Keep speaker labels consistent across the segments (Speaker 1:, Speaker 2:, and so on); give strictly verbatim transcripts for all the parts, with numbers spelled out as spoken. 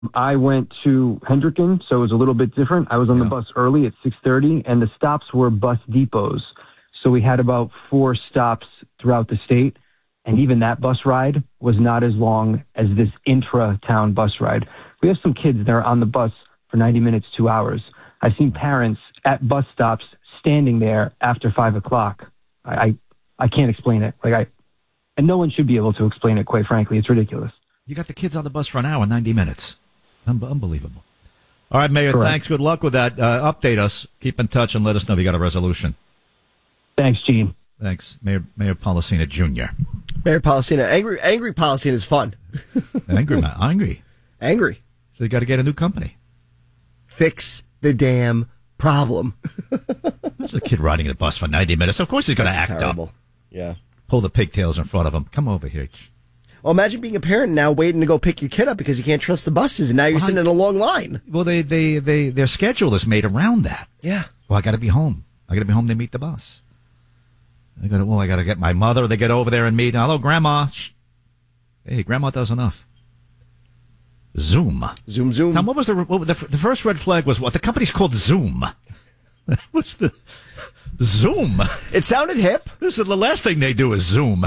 Speaker 1: I went to Hendricken, so it was a little bit different. I was on yeah. the bus early at six thirty, and the stops were bus depots. So we had about four stops throughout the state, and even that bus ride was not as long as this intra-town bus ride. We have some kids that are on the bus for ninety minutes, two hours. I've seen parents at bus stops standing there after five o'clock. I, I, I can't explain it. Like I, and no one should be able to explain it, quite frankly. It's ridiculous.
Speaker 2: You got the kids on the bus for an hour, ninety minutes. Un- unbelievable. All right, Mayor, Correct. Thanks. Good luck with that. Uh, update us. Keep in touch and let us know if you got a resolution.
Speaker 1: Thanks, Gene.
Speaker 2: Thanks. Mayor Mayor Policina Junior
Speaker 3: Mayor Policina. Angry Angry Policina is fun.
Speaker 2: Angry, man. Angry.
Speaker 3: Angry.
Speaker 2: So you got to get a new company.
Speaker 3: Fix the damn problem.
Speaker 2: There's a kid riding the bus for ninety minutes. Of course he's going to act
Speaker 3: terrible.
Speaker 2: up.
Speaker 3: Yeah.
Speaker 2: Pull the pigtails in front of him. Come over here.
Speaker 3: Well, imagine being a parent now waiting to go pick your kid up because you can't trust the buses, and now you're well, sitting in a long line.
Speaker 2: Well, they, they, they, their schedule is made around that.
Speaker 3: Yeah.
Speaker 2: Well, I got to be home. I got to be home to meet the bus. I got to, well, I got to get my mother. They get over there and meet. Hello, Grandma. Shh. Hey, Grandma does enough. Zoom.
Speaker 3: Zoom, Zoom.
Speaker 2: Tom, what was the, what, the the first red flag was what? The company's called Zoom. What's the Zoom?
Speaker 3: It sounded hip.
Speaker 2: This is the last thing they do is Zoom.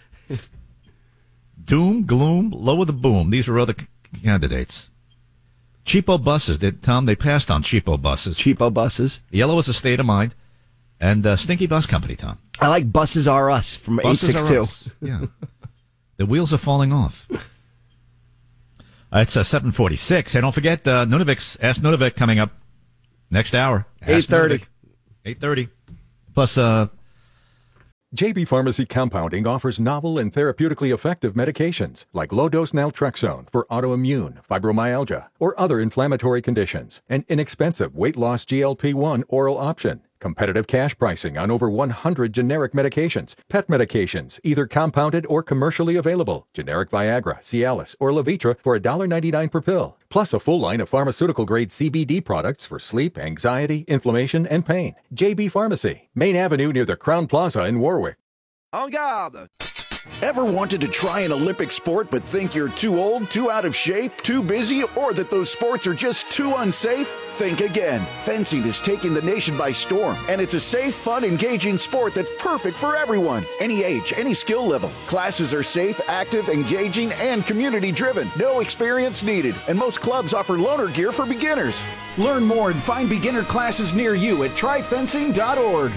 Speaker 2: Doom, gloom, lower the boom. These were other c- candidates. Cheapo buses. Did Tom? They passed on cheapo buses.
Speaker 3: Cheapo buses.
Speaker 2: Yellow is a state of mind, and uh, Stinky Bus Company. Tom.
Speaker 3: I like Buses R Us from eight six two.
Speaker 2: Yeah, the wheels are falling off. Uh, it's uh, seven forty-six. Hey, don't forget uh, Nunavik's Ask Nunavik coming up next hour.
Speaker 3: eight thirty.
Speaker 2: eight thirty. Plus, uh,
Speaker 4: J B Pharmacy Compounding offers novel and therapeutically effective medications like low-dose naltrexone for autoimmune, fibromyalgia, or other inflammatory conditions, and inexpensive weight-loss G L P one oral option. Competitive cash pricing on over one hundred generic medications, pet medications, either compounded or commercially available, generic Viagra, Cialis, or Levitra for one dollar ninety-nine per pill, plus a full line of pharmaceutical-grade C B D products for sleep, anxiety, inflammation, and pain. J B Pharmacy, Main Avenue near the Crown Plaza in Warwick.
Speaker 5: En garde! Ever wanted to try an Olympic sport but think you're too old, too out of shape, too busy, or that those sports are just too unsafe? Think again. Fencing is taking the nation by storm, and it's a safe, fun, engaging sport that's perfect for everyone. Any age, any skill level. Classes are safe, active, engaging, and community-driven. No experience needed, and most clubs offer loaner gear for beginners. Learn more and find beginner classes near you at try fencing dot org.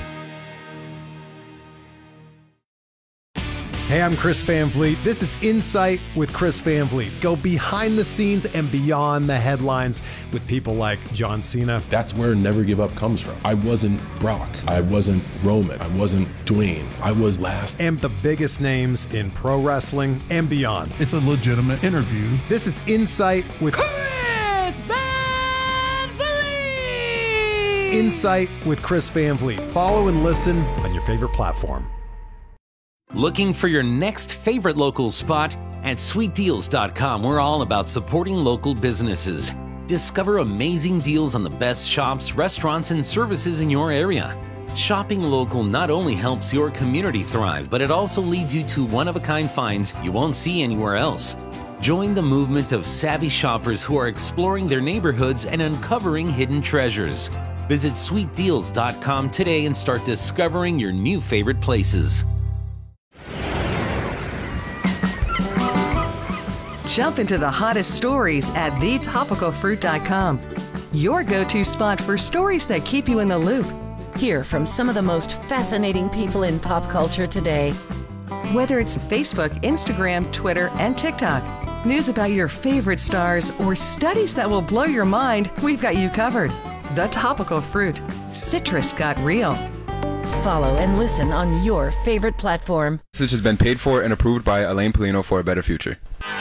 Speaker 6: Hey, I'm Chris Van Vliet. This is Insight with Chris Van Vliet. Go behind the scenes and beyond the headlines with people like John Cena.
Speaker 7: That's where Never Give Up comes from. I wasn't Brock. I wasn't Roman. I wasn't Dwayne. I was last.
Speaker 6: And the biggest names in pro wrestling and beyond.
Speaker 8: It's a legitimate interview.
Speaker 6: This is Insight with
Speaker 9: Chris Van Vliet.
Speaker 6: Insight with Chris Van Vliet. Follow and listen on your favorite platform.
Speaker 10: Looking for your next favorite local spot? At sweet deals dot com, we're all about supporting local businesses. Discover amazing deals on the best shops, restaurants, and services in your area. Shopping local not only helps your community thrive, but it also leads you to one-of-a-kind finds you won't see anywhere else. Join the movement of savvy shoppers who are exploring their neighborhoods and uncovering hidden treasures. Visit sweet deals dot com today and start discovering your new favorite places.
Speaker 11: Jump into the hottest stories at the topical fruit dot com. Your go-to spot for stories that keep you in the loop.
Speaker 12: Hear from some of the most fascinating people in pop culture today.
Speaker 11: Whether it's Facebook, Instagram, Twitter, and TikTok, news about your favorite stars, or studies that will blow your mind, we've got you covered. The Topical Fruit. Citrus got real.
Speaker 12: Follow and listen on your favorite platform.
Speaker 13: This has been paid for and approved by Elaine Polino for a better future.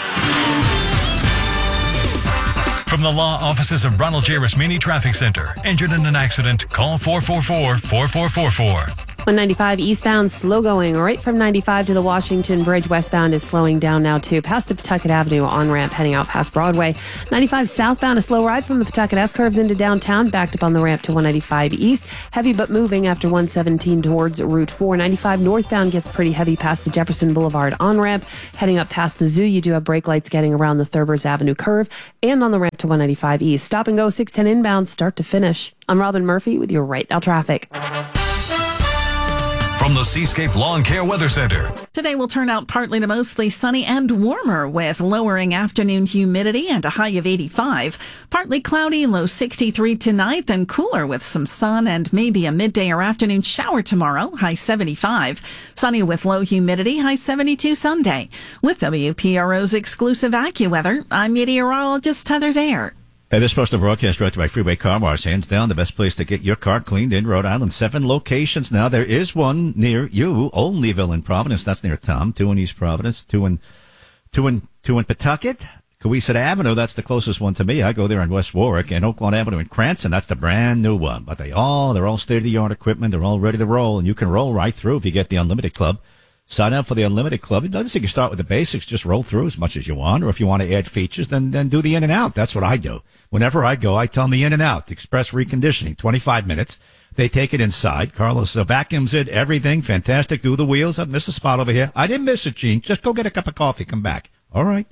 Speaker 14: From the law offices of Ronald J. Rosmini Traffic Center. Injured in an accident? Call four four four, four four four four.
Speaker 8: one ninety-five eastbound, slow going right from ninety-five to the Washington Bridge. Westbound is slowing down now, too. Past the Pawtucket Avenue on-ramp, heading out past Broadway. ninety-five southbound, a slow ride from the Pawtucket S-curves into downtown, backed up on the ramp to one ninety-five east. Heavy but moving after one seventeen towards Route four. ninety-five northbound gets pretty heavy past the Jefferson Boulevard on-ramp. Heading up past the zoo, you do have brake lights getting around the Thurbers Avenue curve and on the ramp to one ninety-five east. Stop and go six ten inbound, start to finish. I'm Robin Murphy with your Right Now traffic.
Speaker 14: From the Seascape Lawn Care Weather Center.
Speaker 15: Today will turn out partly to mostly sunny and warmer with lowering afternoon humidity and a high of eighty-five. Partly cloudy, low sixty-three tonight, then cooler with some sun and maybe a midday or afternoon shower tomorrow, high seventy-five. Sunny with low humidity, high seventy-two Sunday. With W P R O's exclusive AccuWeather, I'm meteorologist Heather Zayer.
Speaker 2: Hey, this postal broadcast brought to you by Freeway Car Wash. Hands down, the best place to get your car cleaned in Rhode Island. Seven locations now. There is one near you, Olneyville in Providence. That's near Tom. Two in East Providence. Two in, two in, two in Pawtucket. Coeasett Avenue, that's the closest one to me. I go there on West Warwick. And Oaklawn Avenue in Cranston, that's the brand new one. But they all, they're all state-of-the-art equipment. They're all ready to roll. And you can roll right through if you get the Unlimited Club. Sign up for the Unlimited Club. It doesn't say you start with the basics, just roll through as much as you want. Or if you want to add features, then then do the in and out. That's what I do. Whenever I go, I tell them the in and out. Express reconditioning, twenty-five minutes. They take it inside. Carlos uh, vacuums it, everything. Fantastic. Do the wheels. I've missed a spot over here. I didn't miss it, Gene. Just go get a cup of coffee. Come back. All right.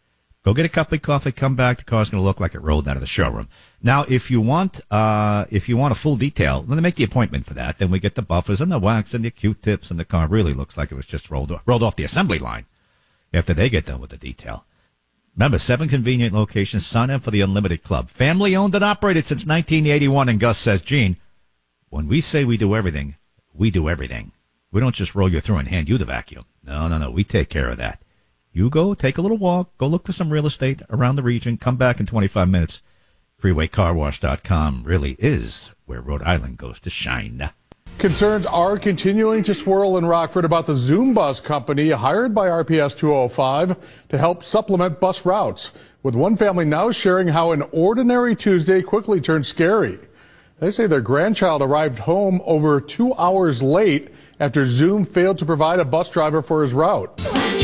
Speaker 2: Go get a cup of coffee. Come back. The car's going to look like it rolled out of the showroom. Now, if you want, uh, if you want a full detail, then they make the appointment for that. Then we get the buffers and the wax and the Q-tips, and the car really looks like it was just rolled rolled off the assembly line after they get done with the detail. Remember, seven convenient locations. Sign up for the Unlimited Club. Family owned and operated since nineteen eighty-one. And Gus says, Gene, when we say we do everything, we do everything. We don't just roll you through and hand you the vacuum. No, no, no. We take care of that. You go take a little walk, go look for some real estate around the region, come back in twenty-five minutes. freeway car wash dot com really is where Rhode Island goes to shine.
Speaker 16: Concerns are continuing to swirl in Rockford about the Zoom Bus company hired by R P S two oh five to help supplement bus routes, with one family now sharing how an ordinary Tuesday quickly turned scary. They say their grandchild arrived home over two hours late after Zoom failed to provide a bus driver for his route.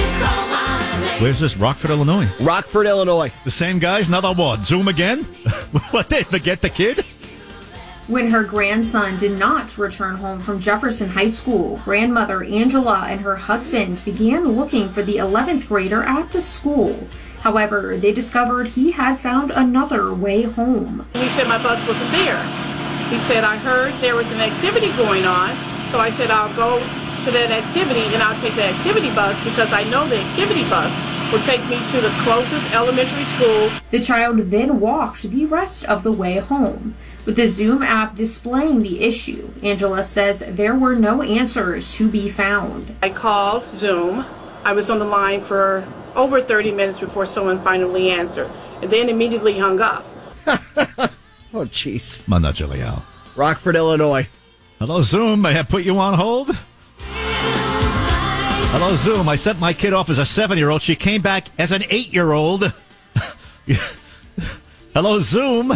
Speaker 2: Where's this? Rockford, Illinois.
Speaker 3: Rockford, Illinois.
Speaker 2: The same guys, another what? Zoom again? What, they forget the kid?
Speaker 17: When her grandson did not return home from Jefferson High School, grandmother Angela and her husband began looking for the eleventh grader at the school. However, they discovered he had found another way home.
Speaker 18: He said my bus wasn't there. He said, I heard there was an activity going on, so I said I'll go to that activity and I'll take the activity bus because I know the activity bus will take me to the closest elementary school.
Speaker 17: The child then walked the rest of the way home. With the Zoom app displaying the issue, Angela says there were no answers to be found.
Speaker 18: I called Zoom. I was on the line for over thirty minutes before someone finally answered, and then immediately hung up.
Speaker 3: Oh, jeez.
Speaker 2: Manachaliao.
Speaker 3: Rockford, Illinois.
Speaker 2: Hello, Zoom. May I put you on hold? Hello, Zoom. I sent my kid off as a seven-year-old. She came back as an eight-year-old. Hello, Zoom.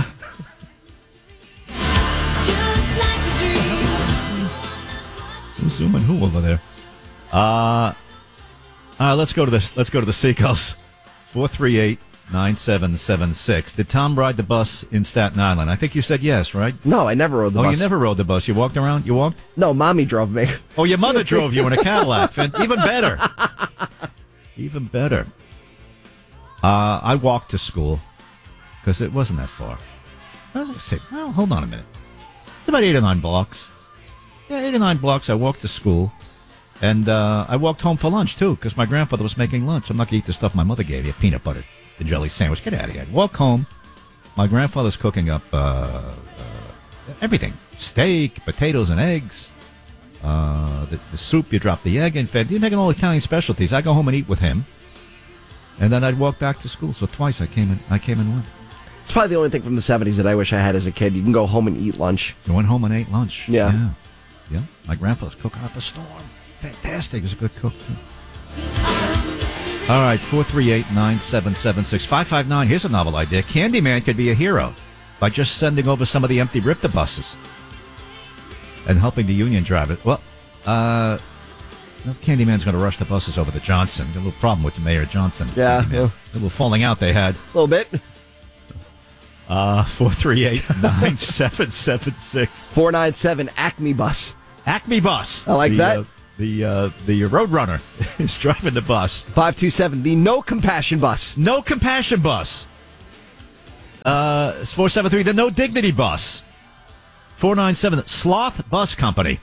Speaker 2: Zoom and who over there? Uh, uh, let's go to the let's go to the Seagulls. Four three eight nine seven seven six. Did Tom ride the bus in Staten Island? I think you said yes, right?
Speaker 3: No, I never rode the
Speaker 2: oh,
Speaker 3: bus.
Speaker 2: Oh, you never rode the bus. You walked around? You walked?
Speaker 3: No, Mommy drove me.
Speaker 2: Oh, your mother drove you in a Cadillac. Even better. Even better. Uh, I walked to school because it wasn't that far. I was going to say, well, hold on a minute. It's about eight or nine blocks. Yeah, eight or nine blocks. I walked to school. And uh, I walked home for lunch, too, because my grandfather was making lunch. I'm not going to eat the stuff my mother gave you, peanut butter, the jelly sandwich. Get out of here. Walk home. My grandfather's cooking up uh, uh, everything. Steak, potatoes and eggs. Uh, the, the soup, you drop the egg in. Fed. He's making all Italian specialties. I go home and eat with him. And then I'd walk back to school. So twice I came and, I came and went.
Speaker 3: It's probably the only thing from the seventies that I wish I had as a kid. You can go home and eat lunch.
Speaker 2: You went home and ate lunch.
Speaker 3: Yeah.
Speaker 2: Yeah. yeah. My grandfather's cooking up a storm. Fantastic. He was a good cook, too. All right, four three eight nine seven seven six. five five nine, here's a novel idea. Candyman could be a hero by just sending over some of the empty Ripta buses and helping the union drive it. Well, Uh, no, Candyman's going to rush the buses over to Johnson. A little problem with the Mayor Johnson.
Speaker 3: Yeah.
Speaker 2: yeah. A little falling out they had.
Speaker 3: A little bit.
Speaker 2: Uh, four three eight, nine seven seven six.
Speaker 3: four nine seven Acme Bus.
Speaker 2: Acme Bus.
Speaker 3: I like
Speaker 2: the,
Speaker 3: that.
Speaker 2: Uh, the uh, the Roadrunner is driving the bus.
Speaker 3: five two seven, the No Compassion Bus.
Speaker 2: No Compassion Bus. Uh, it's four seven three, the No Dignity Bus. four nine seven, Sloth Bus Company.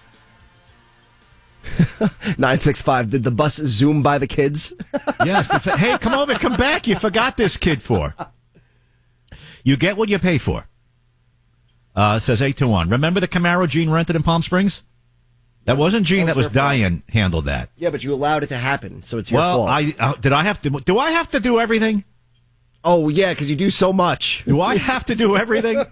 Speaker 3: nine six five, did the bus zoom by the kids?
Speaker 2: Yes. The, hey, come over, come back. You forgot this kid for. You get what you pay for. Uh, says eight to one. Remember the Camaro Gene rented in Palm Springs? That wasn't Gene, that was, that was Diane handled that.
Speaker 3: Yeah, but you allowed it to happen, so it's your
Speaker 2: well,
Speaker 3: fault.
Speaker 2: Well, I uh, did I have to do I have to do everything?
Speaker 3: Oh, yeah, because you do so much.
Speaker 2: Do I have to do everything?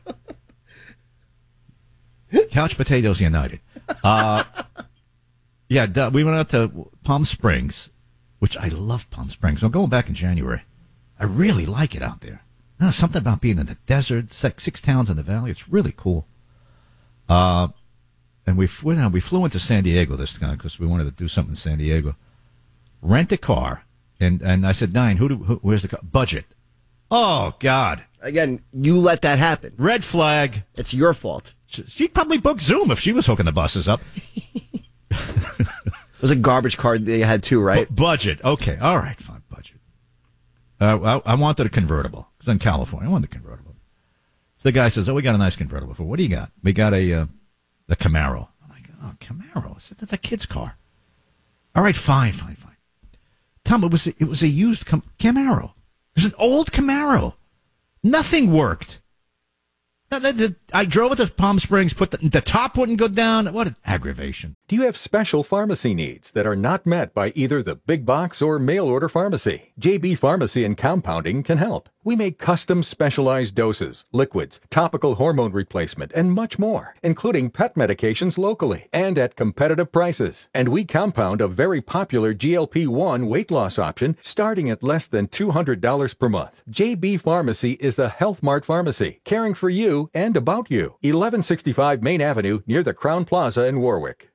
Speaker 2: Couch Potatoes United. Uh, yeah, we went out to Palm Springs, which I love Palm Springs. I'm going back in January. I really like it out there. No, something about being in the desert, six, six towns in the valley. It's really cool. Uh, and we flew, we flew into San Diego this time because we wanted to do something in San Diego. Rent a car. And, and I said, Nine, who do, who, where's the car? Budget. Oh, God.
Speaker 3: Again, you let that happen.
Speaker 2: Red flag.
Speaker 3: It's your fault.
Speaker 2: She'd probably book Zoom if she was hooking the buses up.
Speaker 3: It was a garbage card they had too, right?
Speaker 2: B- budget. Okay. All right. Fine. Budget. Uh, I, I wanted a convertible because I'm in California. I wanted a convertible. So the guy says, "Oh, we got a nice convertible. For what do you got? We got a uh, a Camaro." I'm like, "Oh, Camaro? I said, that's a kid's car." All right. Fine. Fine. Fine. Tom, it was a, it was a used Cam- Camaro. It was an old Camaro. Nothing worked. I drove it to Palm Springs, put the, the top wouldn't go down. What an aggravation.
Speaker 4: Do you have special pharmacy needs that are not met by either the big box or mail order pharmacy? J B Pharmacy and Compounding can help. We make custom specialized doses, liquids, topical hormone replacement, and much more, including pet medications locally and at competitive prices. And we compound a very popular G L P one weight loss option starting at less than two hundred dollars per month. J B Pharmacy is a Health Mart pharmacy, caring for you and about you. eleven sixty-five Main Avenue near the Crown Plaza in Warwick.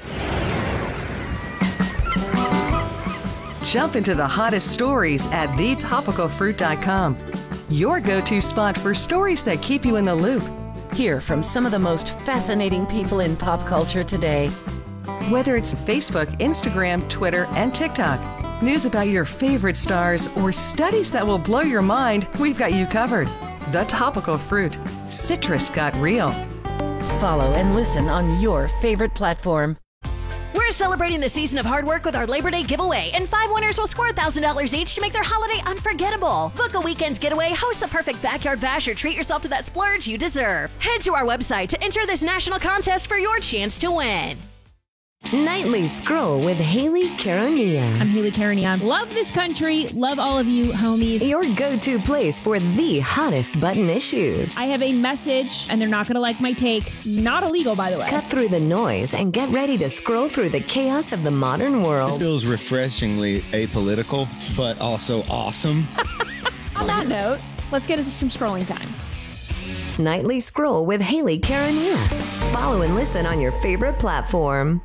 Speaker 11: Jump into the hottest stories at the topical fruit dot com. Your go-to spot for stories that keep you in the loop.
Speaker 12: Hear from some of the most fascinating people in pop culture today.
Speaker 11: Whether it's Facebook, Instagram, Twitter, and TikTok, news about your favorite stars, or studies that will blow your mind, we've got you covered. The Topical Fruit. Citrus got real.
Speaker 12: Follow and listen on your favorite platform.
Speaker 19: We're celebrating the season of hard work with our Labor Day giveaway, and five winners will score one thousand dollars each to make their holiday unforgettable. Book a weekend's getaway, host the perfect backyard bash, or treat yourself to that splurge you deserve. Head to our website to enter this national contest for your chance to win.
Speaker 20: Nightly Scroll with Haley Caronia.
Speaker 21: I'm Haley Caronia. Love this country. Love all of you, homies.
Speaker 20: Your go-to place for the hottest button issues.
Speaker 21: I have a message, and they're not going to like my take. Not illegal, by the way.
Speaker 20: Cut through the noise and get ready to scroll through the chaos of the modern world.
Speaker 22: This feels refreshingly apolitical, but also awesome.
Speaker 21: On that note, let's get into some scrolling time.
Speaker 20: Nightly Scroll with Haley Caronia. Follow and listen on your favorite platform.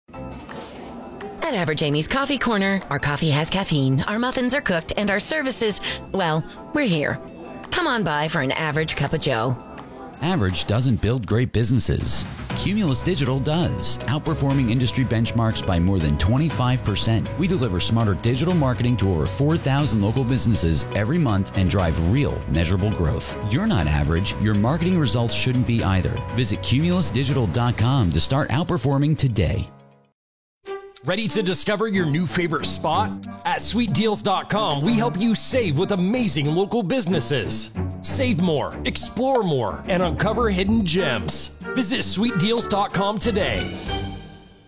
Speaker 19: At Average Amy's Coffee Corner, our coffee has caffeine, our muffins are cooked, and our services, well, we're here. Come on by for an average cup of joe.
Speaker 23: Average doesn't build great businesses. Cumulus Digital does, outperforming industry benchmarks by more than twenty-five percent. We deliver smarter digital marketing to over four thousand local businesses every month and drive real, measurable growth. You're not average. Your marketing results shouldn't be either. Visit cumulus digital dot com to start outperforming today.
Speaker 24: Ready to discover your new favorite spot? At sweet deals dot com, we help you save with amazing local businesses. Save more, explore more, and uncover hidden gems. Visit sweet deals dot com today.